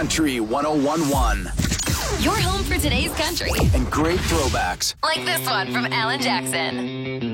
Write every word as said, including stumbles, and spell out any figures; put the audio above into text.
Country one oh one point one. Your home for today's country. And great throwbacks. Like this one from Alan Jackson.